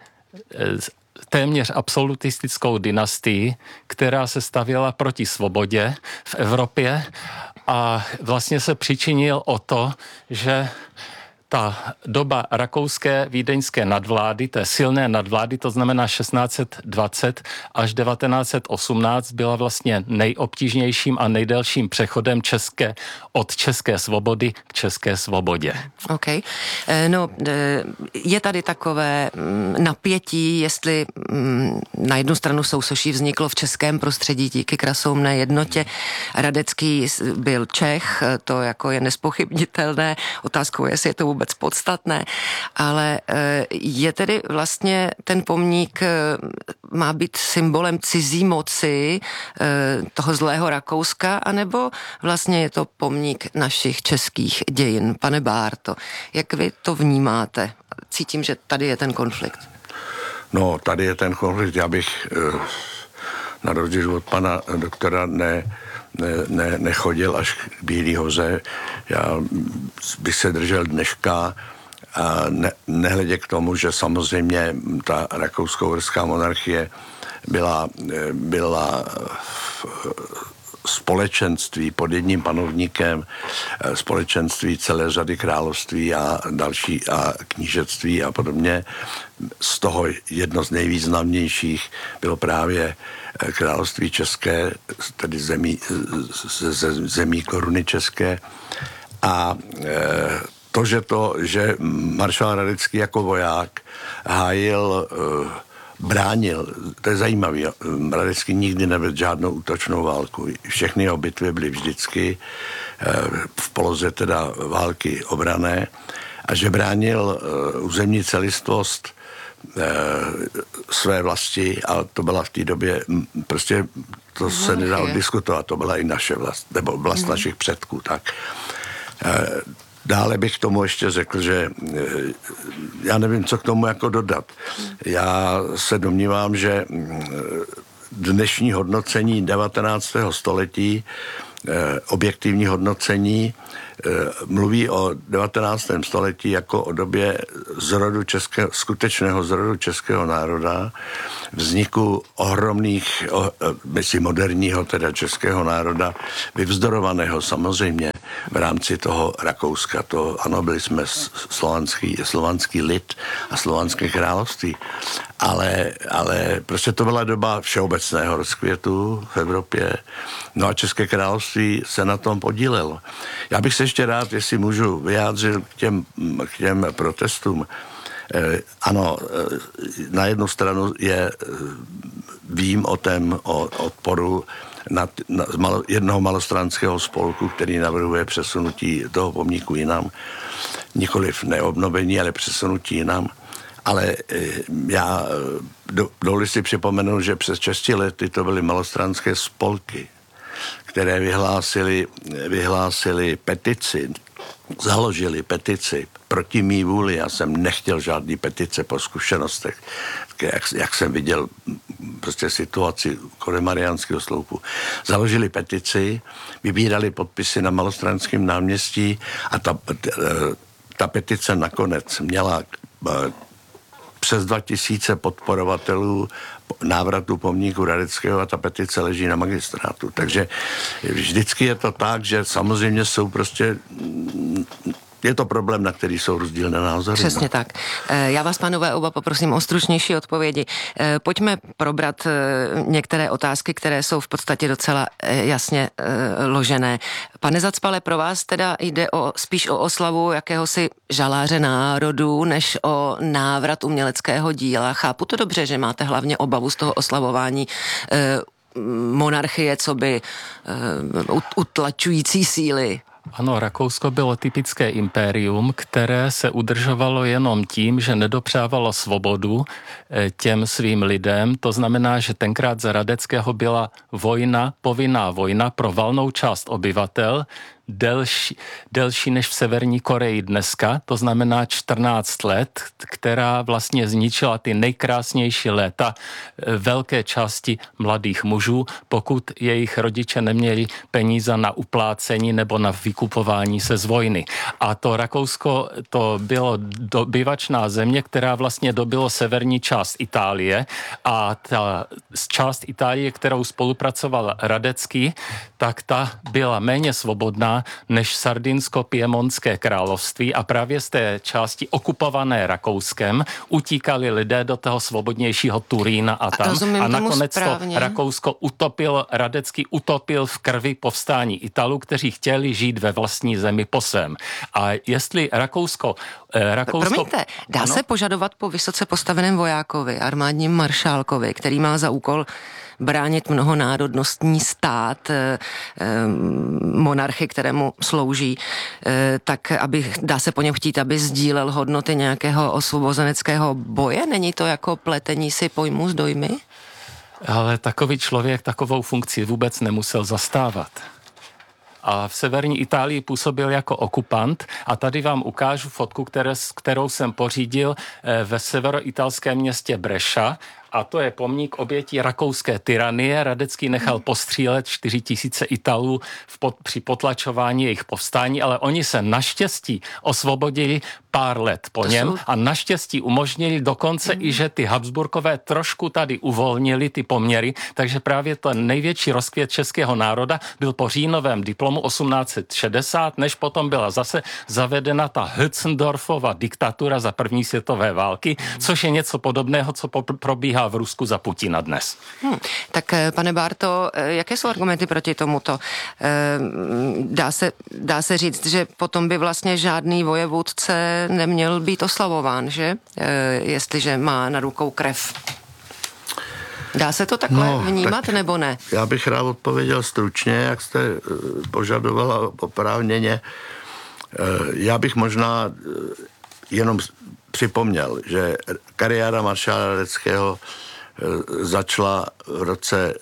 téměř absolutistickou dynastii, která se stavěla proti svobodě v Evropě a vlastně se přičinil o to, že ta doba rakouské vídeňské nadvlády, té silné nadvlády, to znamená šestnáct set dvacet až devatenáct set osmnáct, byla vlastně nejobtížnějším a nejdelším přechodem české, od české svobody k české svobodě. OK. No, je tady takové napětí, jestli na jednu stranu sousoší vzniklo v českém prostředí díky krasoumné jednotě. Radecký byl Čech, to jako je nespochybnitelné. Otázkou je, jestli je to vůbec podstatné, ale je tedy vlastně ten pomník má být symbolem cizí moci toho zlého Rakouska, anebo vlastně je to pomník našich českých dějin? Pane Bárto, jak vy to vnímáte? Cítím, že tady je ten konflikt. No, tady je ten konflikt. Já bych na rozdíl od pana doktora ne Ne, ne, nechodil až k Bílý hoře. Já bych se držel dneška a ne, nehledě k tomu, že samozřejmě ta rakousko-uherská monarchie byla, byla společenství pod jedním panovníkem, společenství celé řady království a další a knížectví a podobně. Z toho jedno z nejvýznamnějších bylo právě království české, tedy zemí, ze zemí koruny české. A to, že to, že maršál Radecký jako voják hájil, bránil, to je zajímavé. Radecký nikdy nevedl žádnou útočnou válku. Všechny jeho bitvy byly vždycky v poloze teda války obrané a že bránil územní celistvost své vlasti a to byla v té době prostě to se nedá oddiskutovat, to byla i naše vlast, nebo vlast mm. našich předků, tak. Dále bych k tomu ještě řekl, že já nevím, co k tomu jako dodat. Já se domnívám, že dnešní hodnocení devatenáctého století, objektivní hodnocení, mluví o devatenáctém století jako o době zrodu českého, skutečného zrodu českého národa, vzniku ohromných, myslím moderního teda českého národa, vyvzdorovaného samozřejmě v rámci toho Rakouska. To, ano, byli jsme slovanský, slovanský lid a slovanské království, ale, ale prostě to byla doba všeobecného rozkvětu v Evropě. No a České království se na tom podílelo. Já bych se ještě rád, jestli můžu, vyjádřil k těm, k těm protestům. Eh, ano, eh, na jednu stranu je, eh, vím o tém, o odporu na, na, z malo, jednoho malostranského spolku, který navrhuje přesunutí toho pomníku jinam. Nikoliv neobnovení, ale přesunutí jinam. Ale eh, já do, dovolím si připomenout, že přes šesti lety to byly malostranské spolky, které vyhlásili, vyhlásili petici, založili petici proti mý vůli. Já jsem nechtěl žádný petice po zkušenostech, jak, jak jsem viděl prostě situaci kolem Mariánského sloupu. Založili petici, vybírali podpisy na Malostranském náměstí a ta, ta petice nakonec měla přes dva tisíce podporovatelů návratu pomníku Radeckého a ta petice leží na magistrátu. Takže vždycky je to tak, že samozřejmě jsou prostě je to problém, na který jsou rozdílné názory. Přesně no. tak. Já vás, pánové, oba poprosím o stručnější odpovědi. Pojďme probrat některé otázky, které jsou v podstatě docela jasně ložené. Pane Zacpale, pro vás teda jde o, spíš o oslavu jakéhosi žaláře národů, než o návrat uměleckého díla. Chápu to dobře, že máte hlavně obavu z toho oslavování monarchie, co by utlačující síly. Ano, Rakousko bylo typické impérium, které se udržovalo jenom tím, že nedopřávalo svobodu těm svým lidem. To znamená, že tenkrát za Radeckého byla vojna, povinná vojna pro valnou část obyvatel, delší, delší než v Severní Koreji dneska, to znamená čtrnáct let, která vlastně zničila ty nejkrásnější léta velké části mladých mužů, pokud jejich rodiče neměli peníze na uplácení nebo na vykupování se z vojny. A to Rakousko, to bylo dobyvačná země, která vlastně dobylo severní část Itálie a ta část Itálie, kterou spolupracoval Radecký, tak ta byla méně svobodná než Sardinsko-Piemontské království a právě z té části okupované Rakouskem utíkali lidé do toho svobodnějšího Turína a tam. Rozumím a nakonec správně. to Rakousko utopil, Radecký utopil v krvi povstání Italů, kteří chtěli žít ve vlastní zemi po svém. A jestli Rakousko... Eh, Rakousko Promiňte, dá ano? se požadovat po vysoce postaveném vojákovi, armádním maršálkovi, který má za úkol bránit mnohonárodnostní stát, eh, eh, monarchy, kterému slouží, eh, tak aby, dá se po něm chtít, aby sdílel hodnoty nějakého osvobozeneckého boje? Není to jako pletení si pojmů s dojmy? Ale takový člověk takovou funkci vůbec nemusel zastávat. A v severní Itálii působil jako okupant a tady vám ukážu fotku, které, kterou jsem pořídil ve severoitalském městě Brescia a to je pomník obětí rakouské tyranie. Radecký nechal postřílet čtyři tisíce Italů v pod, při potlačování jejich povstání, ale oni se naštěstí osvobodili pár let po to něm jsou... a naštěstí umožnili dokonce mm. i, že ty Habsburkové trošku tady uvolnili ty poměry, takže právě ten největší rozkvět českého národa byl po říjnovém diplomu osmnáct set šedesát, než potom byla zase zavedena ta Hötzendorfova diktatura za první světové války, mm. což je něco podobného, co po- probíhá v Rusku za Putina dnes. Hmm. Tak pane Bárto, jaké jsou argumenty proti tomuto? Dá se, dá se říct, že potom by vlastně žádný vojevůdce neměl být oslavován, že? Jestliže má na rukou krev. Dá se to takhle no, vnímat, tak nebo ne? Já bych rád odpověděl stručně, jak jste požadovala oprávněně. Já bych možná jenom připomněl, že kariéra maršála Radeckého začala v roce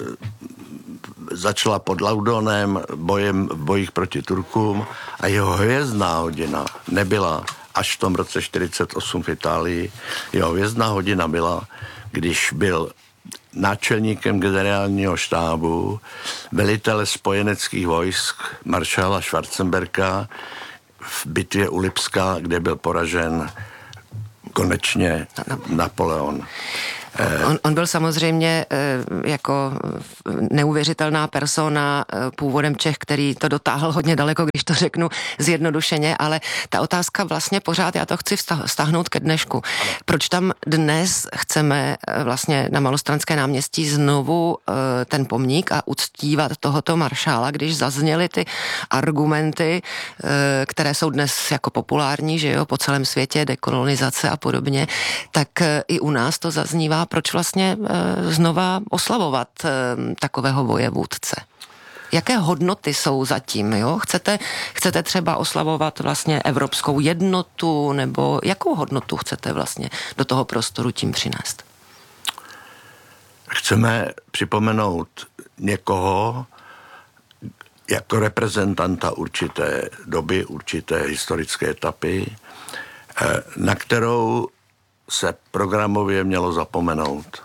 začala pod Laudonem bojem v bojích proti Turkům a jeho hvězdná hodina nebyla až v tom roce čtyřicet osm v Itálii. Jeho hvězdná hodina byla, když byl náčelníkem generálního štábu, velitele spojeneckých vojsk maršála Schwarzenberga v bitvě u Lipska, kde byl poražen konečně Napoleon. On, on byl samozřejmě jako neuvěřitelná persona původem Čech, který to dotáhl hodně daleko, když to řeknu zjednodušeně, ale ta otázka vlastně pořád, já to chci vztáhnout ke dnešku. Proč tam dnes chceme vlastně na Malostranské náměstí znovu ten pomník a uctívat tohoto maršála, když zazněly ty argumenty, které jsou dnes jako populární, že jo, po celém světě, dekolonizace a podobně, tak i u nás to zaznívá. Proč vlastně e, znova oslavovat e, takového vojevůdce? Jaké hodnoty jsou zatím, jo? Chcete, chcete třeba oslavovat vlastně evropskou jednotu, nebo jakou hodnotu chcete vlastně do toho prostoru tím přinést? Chceme připomenout někoho jako reprezentanta určité doby, určité historické etapy, e, na kterou se programově mělo zapomenout.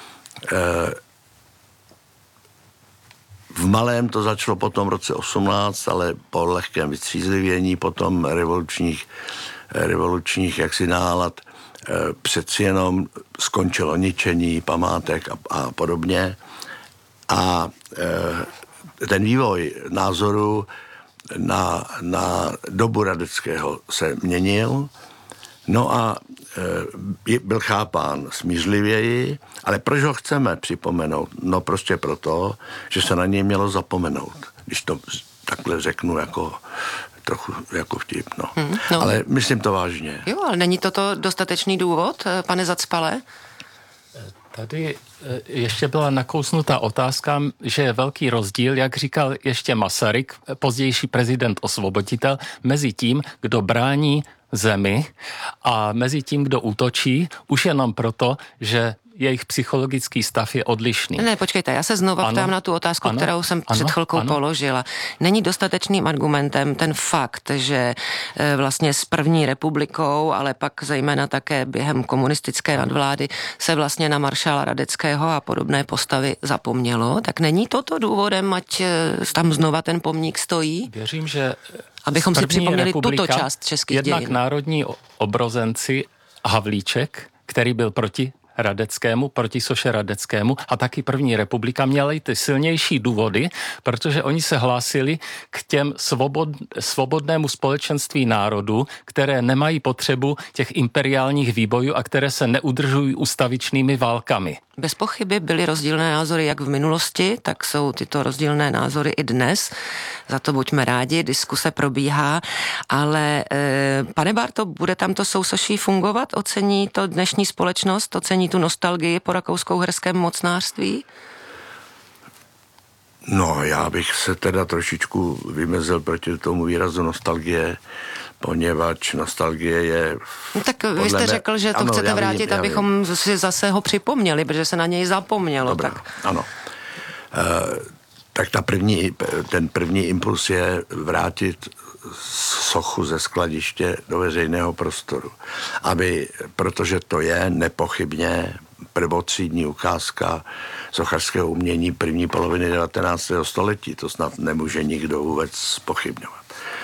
V malém to začalo potom v roce osmnáct, ale po lehkém vystřízlivění potom revolučních, revolučních jaksi nálad přeci jenom skončilo ničení památek a, a podobně. A ten vývoj názoru na, na dobu Radeckého se měnil. No a e, byl chápán smířlivěji, ale proč ho chceme připomenout? No prostě proto, že se na něj mělo zapomenout, když to takhle řeknu jako trochu jako vtip, no. Hmm, no. Ale myslím to vážně. Jo, ale není toto dostatečný důvod, pane Zacpale? Tady ještě byla nakousnutá otázka, že je velký rozdíl, jak říkal ještě Masaryk, pozdější prezident osvoboditel, mezi tím, kdo brání zemi a mezi tím, kdo útočí, už jenom proto, že jejich psychologický stav je odlišný. Ne, počkejte, já se znova ano, ptám na tu otázku, ano, kterou jsem ano, před chvilkou ano. položila. Není dostatečným argumentem ten fakt, že e, vlastně s první republikou, ale pak zejména také během komunistické nadvlády se vlastně na maršála Radeckého a podobné postavy zapomnělo, tak není toto důvodem, ať e, tam znova ten pomník stojí? Věřím, že abychom si připomněli tuto část českých jednak dějin. Jednak národní obrozenci Havlíček, který byl proti Radeckému, proti soše Radeckému a taky první republika měla ty silnější důvody, protože oni se hlásili k těm svobod, svobodnému společenství národů, které nemají potřebu těch imperiálních výbojů a které se neudržují ustavičnými válkami. Bez pochyby byly rozdílné názory jak v minulosti, tak jsou tyto rozdílné názory i dnes. Za to buďme rádi, diskuse probíhá, ale e, pane Bárto, bude tam to sousoší fungovat? Ocení to dnešní společnost? Ocení tu nostalgii po rakousko-uherském mocnářství? No, já bych se teda trošičku vymezil proti tomu výrazu nostalgie, poněvadž nostalgie je... No, tak vy jste mě... řekl, že to ano, chcete vrátit, vím, abychom vím. si zase ho připomněli, protože se na něj zapomnělo. Dobrá, tak. ano. E, tak ta první, ten první impuls je vrátit sochu ze skladiště do veřejného prostoru. Aby, protože to je nepochybně prvotřídní ukázka sochařského umění první poloviny devatenáctého století. To snad nemůže nikdo vůbec zpochybňovat.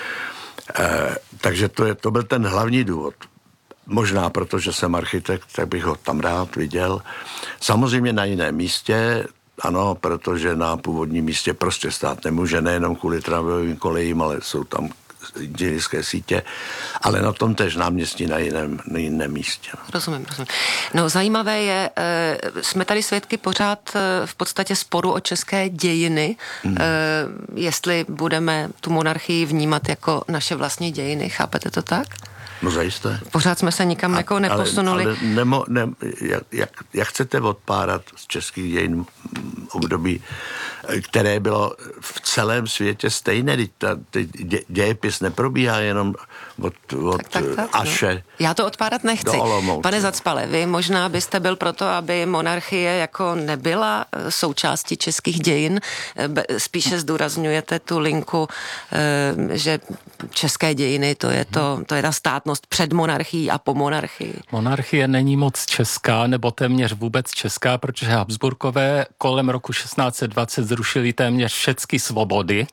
E, takže to, je, to byl ten hlavní důvod. Možná proto, že jsem architekt, tak bych ho tam rád viděl. Samozřejmě na jiném místě, ano, protože na původním místě prostě stát nemůže, nejenom kvůli tramvajovým kolejím, ale jsou tam inženýrské sítě, ale na tom též náměstí na jiném, na jiném místě. Rozumím, rozumím. No zajímavé je, e, jsme tady svědky pořád e, v podstatě sporu o české dějiny, hmm. e, jestli budeme tu monarchii vnímat jako naše vlastní dějiny, chápete to tak? No zajisté. Pořád jsme se nikam a, jako neposunuli. Ale, ale nemo, ne, jak, jak, jak chcete odpárat z českých dějin období, které bylo v celém světě stejné? Ta, ty dě, dějepis neprobíhá jenom od, od tak, tak, tak, Aše. No. Já to odpárat nechci. Pane Zacpale, vy možná byste byl proto, aby monarchie jako nebyla součástí českých dějin. Spíše zdůrazňujete tu linku, že české dějiny, to je, to, to je ta státnost před monarchií a po monarchii. Monarchie není moc česká, nebo téměř vůbec česká, protože Habsburkové kolem roku šestnáct set dvacet zrušili téměř všechny svobody.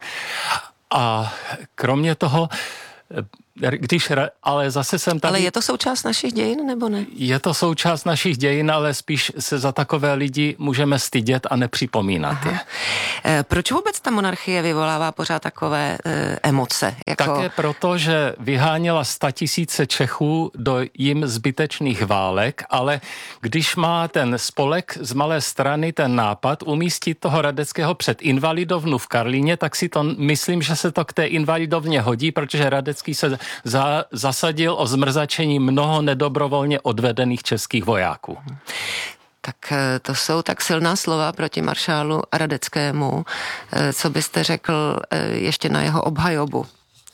A kromě toho, když, ale zase jsem tady... Ale je to součást našich dějin, nebo ne? Je to součást našich dějin, ale spíš se za takové lidi můžeme stydět a nepřipomínat Aha. je. E, proč vůbec ta monarchie vyvolává pořád takové e, emoce? Jako... Také proto, že vyháněla statisíce Čechů do jim zbytečných válek, ale když má ten spolek z malé strany ten nápad umístit toho Radeckého před invalidovnu v Karlíně, tak si to myslím, že se to k té invalidovně hodí, protože Radecký se Za, zasadil o zmrzačení mnoho nedobrovolně odvedených českých vojáků. Tak to jsou tak silná slova proti maršálu Radeckému. Co byste řekl ještě na jeho obhajobu?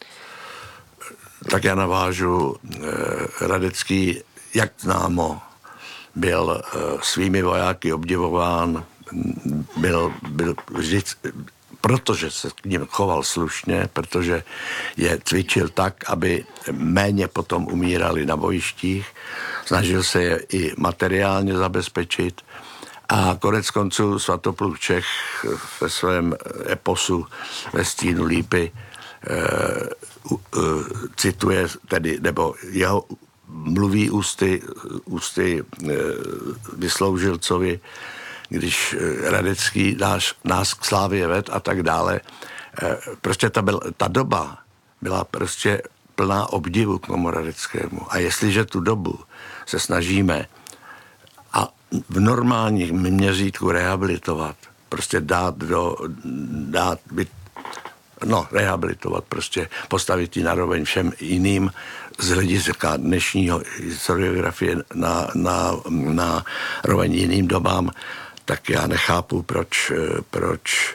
Tak já navážu. Radecký, jak známo, byl svými vojáky obdivován, byl, byl vždy, protože se k ním choval slušně, protože je cvičil tak, aby méně potom umírali na bojištích, snažil se je i materiálně zabezpečit a konec konců Svatopluk Čech ve svém eposu Ve stínu lípy uh, uh, cituje tedy, nebo jeho mluví ústy, ústy uh, Vysloužilcovi, když Radecký náš, nás k slávě ved a tak dále. Prostě ta, byl, ta doba byla prostě plná obdivu k tomu Radeckému. A jestliže tu dobu se snažíme a v normálním měřítku rehabilitovat, prostě dát do, dát byt, no rehabilitovat, prostě postavit ji naroveň všem jiným z hlediska dnešního historiografie na, na, na roveň jiným dobám, tak já nechápu, proč, proč,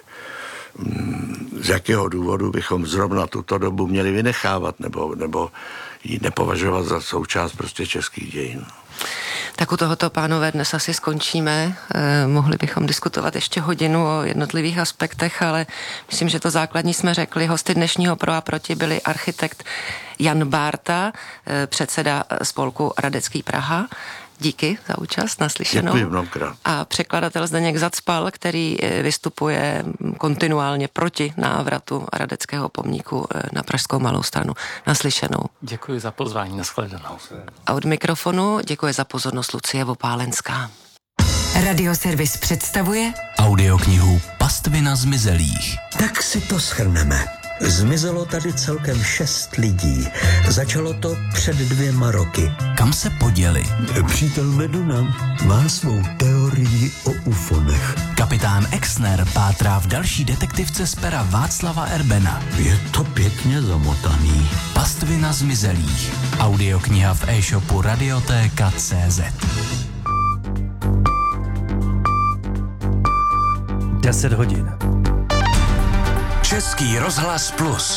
z jakého důvodu bychom zrovna tuto dobu měli vynechávat nebo, nebo ji nepovažovat za součást prostě českých dějin. Tak u tohoto, pánové, dnes asi skončíme. Eh, mohli bychom diskutovat ještě hodinu o jednotlivých aspektech, ale myslím, že to základní jsme řekli. Hosty dnešního Pro a proti byli architekt Jan Bárta, eh, předseda spolku Radecký Praha. Díky za účast, naslyšenou. Děkuji mnohokrát. A překladatel Zdeněk Zacpal, který vystupuje kontinuálně proti návratu Radeckého pomníku na Pražskou Malou Stranu. Naslyšenou. Děkuji za pozvání, nashledanou. A od mikrofonu děkuji za pozornost Lucie Vopálenská. Radioservis představuje audioknihu Pastvina zmizelých. Tak si to shrneme. Zmizelo tady celkem šest lidí. Začalo to před dvěma roky. Kam se poděli? Přítel Meduna má svou teorii o ufonech. Kapitán Exner pátrá v další detektivce z pera Václava Erbena. Je to pěkně zamotaný. Pastvina zmizelých. Audiokniha v e-shopu Radiotéka tečka cé zet. deset hodin. Český rozhlas Plus.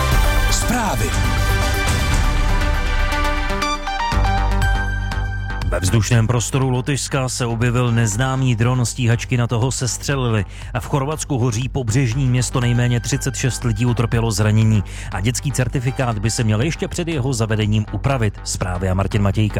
Zprávy. Ve vzdušném prostoru Lotyšska se objevil neznámý dron, stíhačky na toho sestřelili. A v Chorvatsku hoří pobřežní město, nejméně třicet šest lidí utrpělo zranění. A dětský certifikát by se měl ještě před jeho zavedením upravit. Zprávy a Martin Matějka.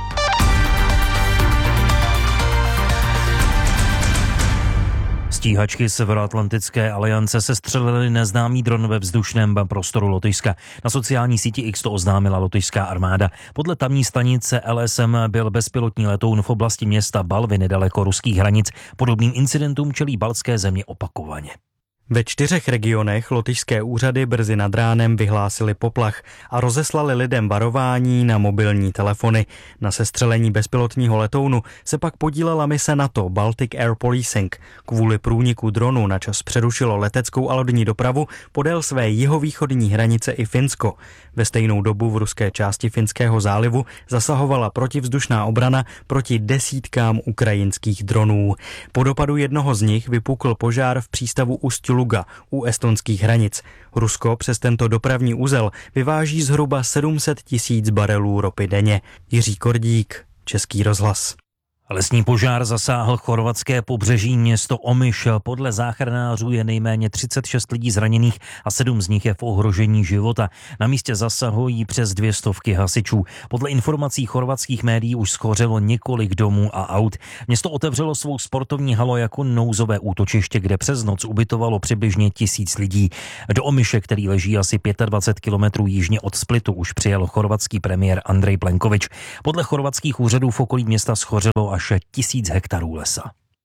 Stíhačky Severoatlantické aliance sestřelily neznámý dron ve vzdušném prostoru Lotyšska. Na sociální síti X to oznámila lotyšská armáda. Podle tamní stanice L S M byl bezpilotní letoun v oblasti města Balvy nedaleko ruských hranic. Podobným incidentům čelí baltské země opakovaně. Ve čtyřech regionech lotyšské úřady brzy nad ránem vyhlásili poplach a rozeslali lidem varování na mobilní telefony. Na sestřelení bezpilotního letounu se pak podílela mise NATO Baltic Air Policing. Kvůli průniku dronu načas přerušilo leteckou a lodní dopravu podél své jihovýchodní hranice i Finsko. Ve stejnou dobu v ruské části Finského zálivu zasahovala protivzdušná obrana proti desítkám ukrajinských dronů. Po dopadu jednoho z nich vypukl požár v přístavu Ust-Luga u estonských hranic. Rusko přes tento dopravní uzel vyváží zhruba sedm set tisíc barelů ropy denně. Jiří Kordík, Český rozhlas. Lesní požár zasáhl chorvatské pobřeží město Omiš. Podle záchranářů je nejméně třicet šest lidí zraněných a sedm z nich je v ohrožení života. Na místě zasahují přes dvě stovky hasičů. Podle informací chorvatských médií už schořelo několik domů a aut. Město otevřelo svou sportovní halu jako nouzové útočiště, kde přes noc ubytovalo přibližně tisíc lidí. Do Omiše, který leží asi dvacet pět kilometrů jižně od Splitu, už přijel chorvatský premiér Andrej Plenkovič. Podle chorvatských úřadů v okolí města schořelo až tisíc hektarů lesa.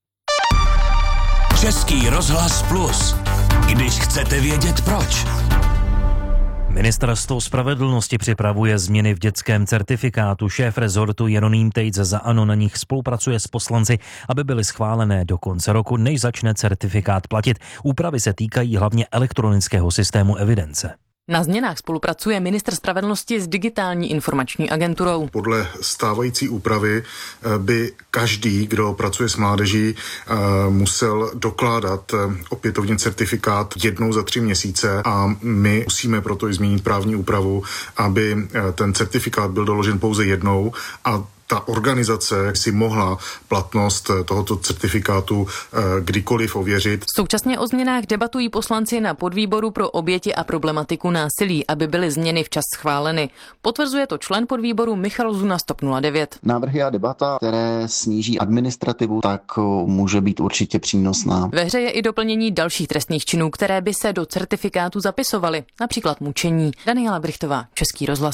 Český rozhlas Plus. Když chcete vědět proč. Ministerstvo spravedlnosti připravuje změny v dětském certifikátu. Šéf rezortu Jeroným Tejc za ANO na nich spolupracuje s poslanci, aby byly schválené do konce roku, než začne certifikát platit. Úpravy se týkají hlavně elektronického systému evidence. Na změnách spolupracuje ministr spravedlnosti s Digitální informační agenturou. Podle stávající úpravy by každý, kdo pracuje s mládeží, musel dokládat opětovně certifikát jednou za tři měsíce a my musíme proto i změnit právní úpravu, aby ten certifikát byl doložen pouze jednou a ta organizace si mohla platnost tohoto certifikátu kdykoliv ověřit. Současně o změnách debatují poslanci na podvýboru pro oběti a problematiku násilí, aby byly změny včas schváleny. Potvrzuje to člen podvýboru Michal Zuna z TOP nula devět. Návrhy a debata, které sníží administrativu, tak může být určitě přínosná. Ve hře je i doplnění dalších trestných činů, které by se do certifikátu zapisovaly, například mučení. Daniela Brichtová, Český rozhlas.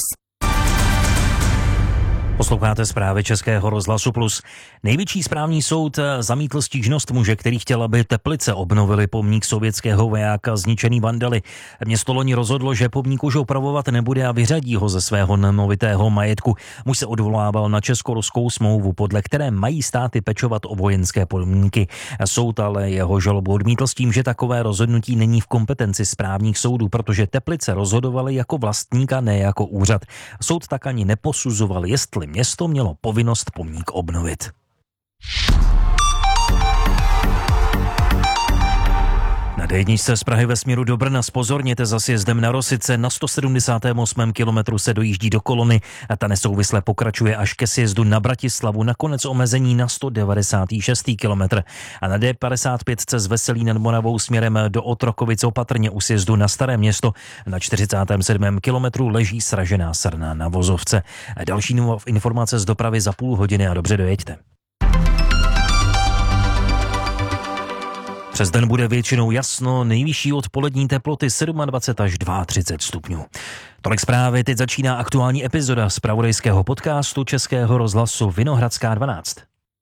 Posloucháte zprávy Českého rozhlasu Plus. Nejvyšší správní soud zamítl stížnost muže, který chtěl, aby Teplice obnovili pomník sovětského vojáka zničený vandaly. Město loni rozhodlo, že pomník už opravovat nebude a vyřadí ho ze svého nemovitého majetku. Muž se odvolával na česko-ruskou smlouvu, podle které mají státy pečovat o vojenské pomníky. Soud ale jeho žalobu odmítl s tím, že takové rozhodnutí není v kompetenci správních soudů, protože Teplice rozhodovaly jako vlastník a ne jako úřad. Soud tak ani neposuzoval, jestli město mělo povinnost pomník obnovit. Na dé jedna z Prahy ve směru do Brna zpozorněte za sjezdem na Rosice. Na sto sedmdesátém osmém kilometru se dojíždí do kolony a ta nesouvisle pokračuje až ke sjezdu na Bratislavu. Nakonec omezení na sto devadesátý šestý kilometr. A na dé padesát pět z Veselí nad Moravou směrem do Otrokovic opatrně u sjezdu na Staré Město. Na čtyřicátém sedmém kilometru leží sražená srna na vozovce. Další informace z dopravy za půl hodiny a dobře dojeďte. Přes den bude většinou jasno, nejvyšší odpolední teploty dvacet sedm až třicet dva stupňů. Tolik zprávy, teď začíná aktuální epizoda zpravodajského podcastu Českého rozhlasu Vinohradská dvanáct.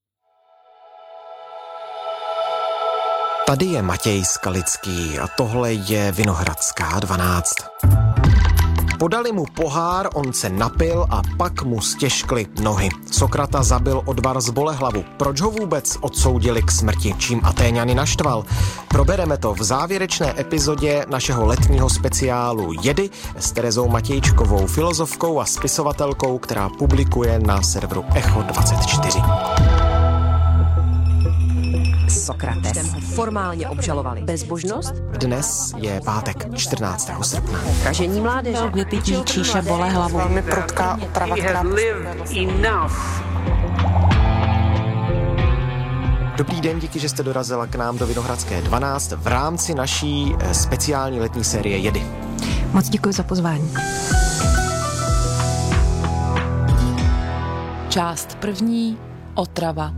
Tady je Matěj Skalický a tohle je Vinohradská dvanáct. Podali mu pohár, on se napil a pak mu stěžkly nohy. Sokrata zabil Odvar z Bolehlavu. Proč ho vůbec odsoudili k smrti? Čím Atéňany naštval? Probereme to v závěrečné epizodě našeho letního speciálu Jedy s Terezou Matějčkovou, filozofkou a spisovatelkou, která publikuje na serveru Echo dvacet čtyři. Sokrates. Jsem ho formálně obžalovali. Bezbožnost? Dnes je pátek, čtrnáctého srpna. Vražení mládeže. Vypití číše Bolehlavu. Velmi prudká otrava, která... Dobrý den, díky, že jste dorazila k nám do Vinohradské dvanáct v rámci naší speciální letní série Jedy. Moc děkuji za pozvání. Část první. Otrava.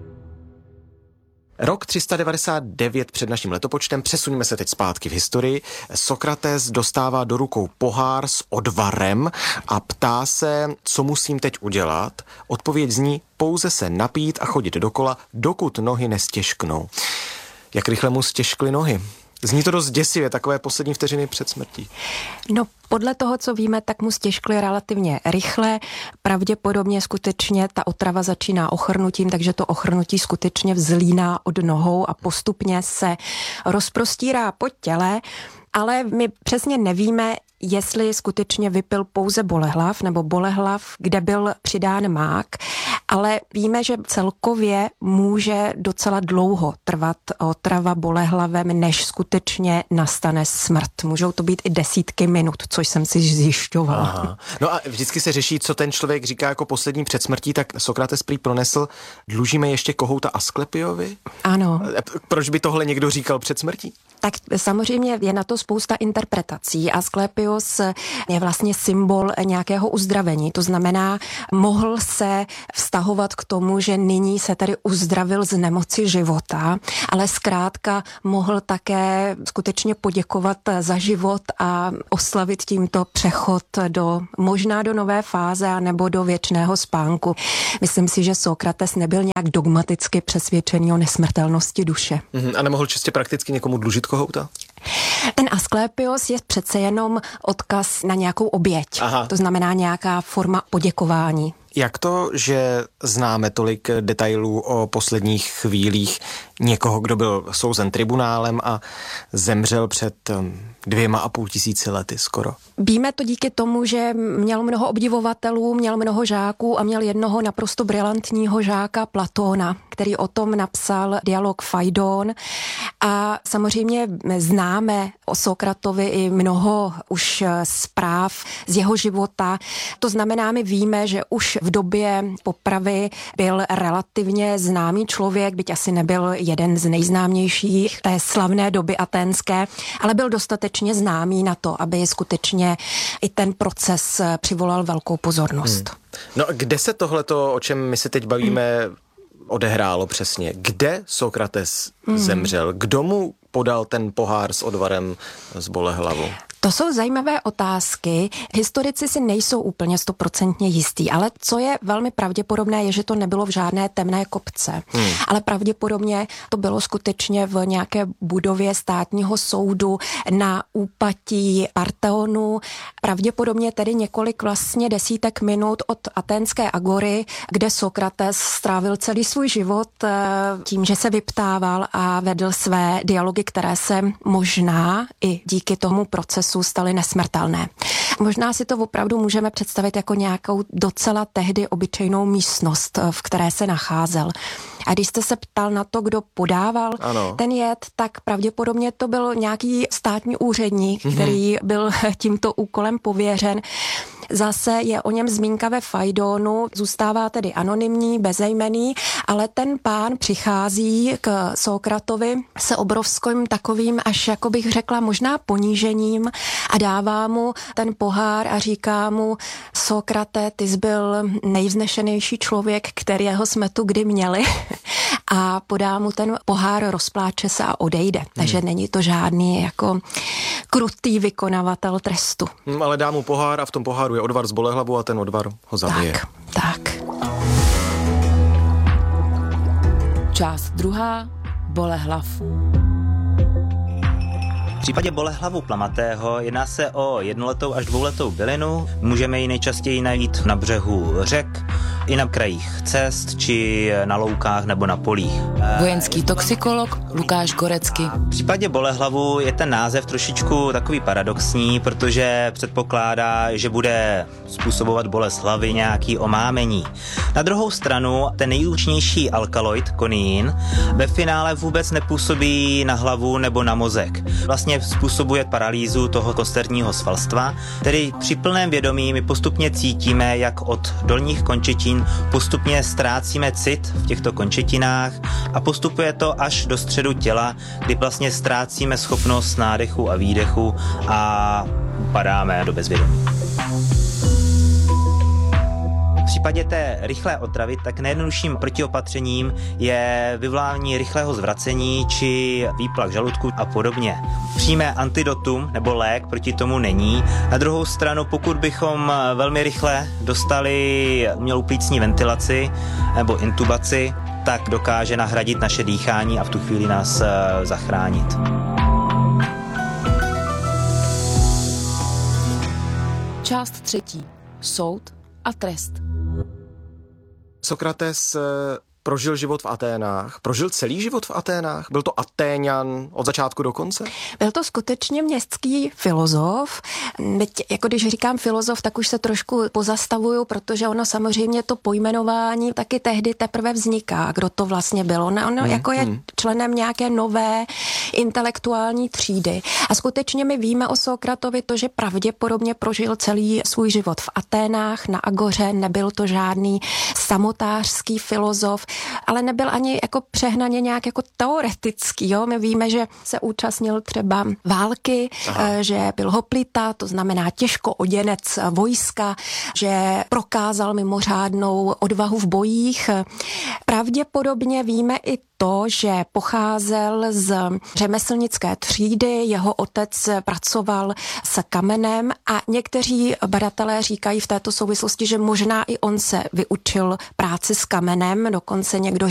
Rok tři sta devadesát devět před naším letopočtem, přesuneme se teď zpátky v historii. Sokrates dostává do rukou pohár s odvarem a ptá se, co musím teď udělat. Odpověď zní, pouze se napít a chodit dokola, dokud nohy nestěžknou. Jak rychle mu stěžkly nohy? Zní to dost děsivě, takové poslední vteřiny před smrtí. No, podle toho, co víme, tak mu stěžkly relativně rychle. Pravděpodobně skutečně ta otrava začíná ochrnutím, takže to ochrnutí skutečně vzlíná od nohou a postupně se rozprostírá po těle, ale my přesně nevíme, jestli skutečně vypil pouze bolehlav nebo bolehlav, kde byl přidán mák, ale víme, že celkově může docela dlouho trvat otrava bolehlavem, než skutečně nastane smrt. Můžou to být i desítky minut, což jsem si zjišťovala. Aha. No a vždycky se řeší, co ten člověk říká jako poslední před smrtí, tak Sokrates prý pronesl, dlužíme ještě kohouta Asklepiovi? Ano. Proč by tohle někdo říkal před smrtí? Tak samozřejmě je na to spousta interpretací. Asklepios je vlastně symbol nějakého uzdravení. To znamená, mohl se vztahovat k tomu, že nyní se tady uzdravil z nemoci života, ale zkrátka mohl také skutečně poděkovat za život a oslavit tímto přechod do možná do nové fáze a nebo do věčného spánku. Myslím si, že Sokrates nebyl nějak dogmaticky přesvědčený o nesmrtelnosti duše. Mm, a nemohl čistě prakticky někomu dlužit kohouta? Ten Asklepios je přece jenom odkaz na nějakou oběť. Aha. To znamená nějaká forma poděkování. Jak to, že známe tolik detailů o posledních chvílích někoho, kdo byl souzen tribunálem a zemřel před dvěma a půl tisíci lety skoro? Víme to díky tomu, že měl mnoho obdivovatelů, měl mnoho žáků a měl jednoho naprosto brilantního žáka Platóna, který o tom napsal dialog Faidon. A samozřejmě známe o Sokratovi i mnoho už zpráv z jeho života. To znamená, my víme, že už v době popravy byl relativně známý člověk, byť asi nebyl jeden z nejznámějších té slavné doby aténské, ale byl dostatečně známý na to, aby skutečně i ten proces přivolal velkou pozornost. Hmm. No a kde se tohleto, o čem my se teď bavíme, hmm. odehrálo přesně? Kde Sokrates hmm. zemřel? Kdo mu podal ten pohár s odvarem z bolehlavou? To jsou zajímavé otázky. Historici si nejsou úplně stoprocentně jistý, ale co je velmi pravděpodobné, je, že to nebylo v žádné temné kopce. Hmm. Ale pravděpodobně to bylo skutečně v nějaké budově státního soudu na úpatí Partheonu. Pravděpodobně tedy několik vlastně desítek minut od aténské agory, kde Sokrates strávil celý svůj život tím, že se vyptával a vedl své dialogy, které se možná i díky tomu procesu staly nesmrtelné. Možná si to opravdu můžeme představit jako nějakou docela tehdy obyčejnou místnost, v které se nacházel. A když jste se ptal na to, kdo podával ano. ten jed, tak pravděpodobně to byl nějaký státní úředník, mm-hmm. který byl tímto úkolem pověřen. Zase je o něm zmínka ve Faidonu, zůstává tedy anonymní, bezejmenný, ale ten pán přichází k Sokratovi se obrovským takovým, až jako bych řekla, možná ponížením a dává mu ten pohár a říká mu: Sokrate, ty jsi byl nejvznešenější člověk, kterého jsme tu kdy měli. A podá mu ten pohár, rozpláče se a odejde. Hmm. Takže není to žádný jako krutý vykonavatel trestu. Hmm, ale dá mu pohár a v tom poháru je odvar z bolehlavou a ten odvar ho zabije. Tak, tak. Část druhá. Bolehlav. V případě bolehlavu plamatého jedná se o jednoletou až dvouletou bylinu. Můžeme ji nejčastěji najít na břehu řek, i na krajích cest, či na loukách nebo na polích. Vojenský toxikolog Lukáš Gorecký. V případě bolehlavu je ten název trošičku takový paradoxní, protože předpokládá, že bude způsobovat bolest hlavy nějaký omámení. Na druhou stranu ten nejúčinnější alkaloid, konín, ve finále vůbec nepůsobí na hlavu nebo na mozek. Vlastně způsobuje paralýzu toho kosterního svalstva, tedy při plném vědomí my postupně cítíme, jak od dolních končetin kterým postupně ztrácíme cit v těchto končetinách a postupuje to až do středu těla, kdy vlastně ztrácíme schopnost nádechu a výdechu a padáme do bezvědomí. V případě té rychlé otravy, tak nejjednodušším protiopatřením je vyvolání rychlého zvracení či výplach žaludku a podobně. Přímé antidotum nebo lék proti tomu není. Na druhou stranu, pokud bychom velmi rychle dostali umělou plicní ventilaci nebo intubaci, tak dokáže nahradit naše dýchání a v tu chvíli nás zachránit. Část třetí. Soud a trest. Sokrates prožil život v Aténách. Prožil celý život v Aténách? Byl to Atéňan od začátku do konce? Byl to skutečně městský filozof. Teď, jako když říkám filozof, tak už se trošku pozastavuju, protože ono samozřejmě to pojmenování taky tehdy teprve vzniká, kdo to vlastně bylo. Ono hmm, jako je hmm. členem nějaké nové intelektuální třídy. A skutečně my víme o Sokratovi to, že pravděpodobně prožil celý svůj život v Aténách, na Agoře, nebyl to žádný samotářský filozof, ale nebyl ani jako přehnaně nějak jako teoretický. Jo? My víme, že se účastnil třeba války, Aha. že byl hoplita, to znamená těžko oděnec vojska, že prokázal mimořádnou odvahu v bojích. Pravděpodobně víme i to, že pocházel z řemeslnické třídy, jeho otec pracoval s kamenem a někteří badatelé říkají v této souvislosti, že možná i on se vyučil práci s kamenem, dokonce někdo